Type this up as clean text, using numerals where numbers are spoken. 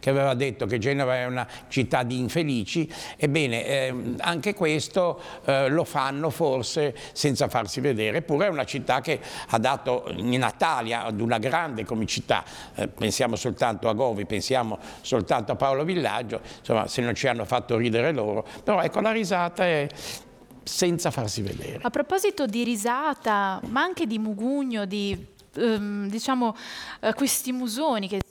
che aveva detto che Genova è una città di infelici. Ebbene, anche questo lo fanno forse senza farsi vedere, eppure è una città che ha dato in Italia ad una grande comicità, pensiamo soltanto a Govi, pensiamo soltanto a Paolo Villaggio, insomma, se non ci hanno fatto ridere loro, però ecco, la risata è senza farsi vedere. A proposito di risata, ma anche di mugugno, di diciamo questi musoni che